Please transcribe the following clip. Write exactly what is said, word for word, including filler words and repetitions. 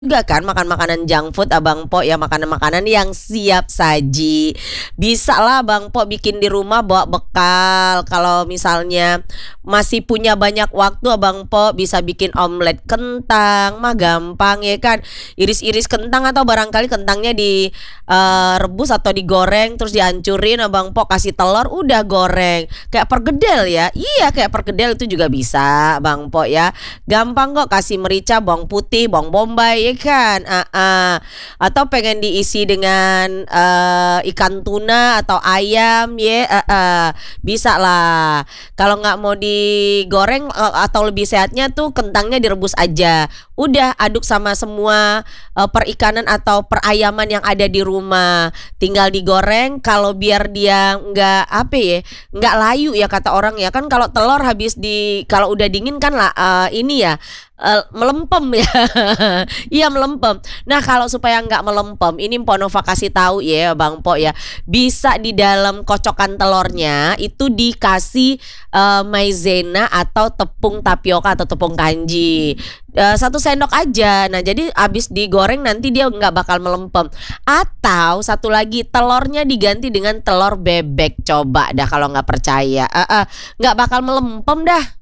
Juga kan makan makanan junk food Abang Po ya, makanan-makanan yang siap saji. Bisalah Bang Po bikin di rumah bawa bekal. Kalau misalnya masih punya banyak waktu Abang Po bisa bikin omelet kentang, mah gampang ya kan. Iris-iris kentang atau barangkali kentangnya di eee, rebus atau digoreng terus dihancurin Abang Po, kasih telur udah goreng. Kayak perkedel ya, iya kayak perkedel itu juga bisa Bang Po ya. Gampang kok, kasih merica, bawang putih, bawang bombay ya kan, heeh. Atau pengen diisi dengan, eee, ikan tuna atau ayam ye heeh, bisalah. Kalau nggak mau digoreng, eee, atau lebih sehatnya tuh kentangnya direbus aja. Udah aduk sama semua, eee, perikanan atau perayaman yang ada di rumah. Tinggal digoreng kalau biar dia nggak apa ya, nggak layu ya kata orang ya. Kan kalau telur habis di kalau udah dingin kan la eee, ini ya, eee, melempem ya. Iya melempem. Nah kalau supaya nggak melempem, ini Mpok Nova kasih tahu ya Bang Po ya, bisa di dalam kocokan telurnya itu dikasih, eee, maizena atau tepung tapioka atau tepung kanji, eee, satu sendok aja. Nah jadi habis digoreng nanti dia nggak bakal melempem. Atau satu lagi telurnya diganti dengan telur bebek, coba dah kalau nggak percaya, heeh, nggak bakal melempem dah.